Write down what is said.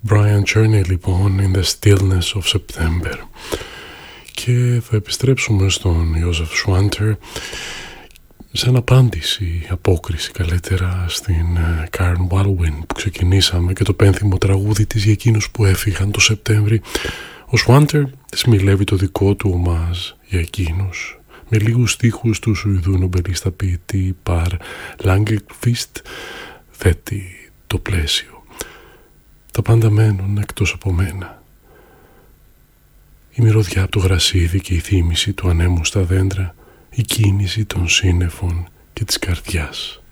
Brian Cherney λοιπόν, In the Stillness of September. Και θα επιστρέψουμε στον Joseph Schwanter σαν απόκριση καλύτερα στην Karen Baldwin που ξεκινήσαμε και το πένθυμο τραγούδι της για εκείνους που έφυγαν το Σεπτέμβρη. Ο Schwanter σμιλεύει το δικό του ομάζ για εκείνους με λίγους στίχους του Σουηδού νομπελίστα ποιητή Παρ Lagerkvist θέτει το πλαίσιο. Τα πάντα μένουν εκτός από μένα. Η μυρωδιά από το γρασίδι και η θύμηση του ανέμου στα δέντρα, η κίνηση των σύννεφων και της καρδιάς.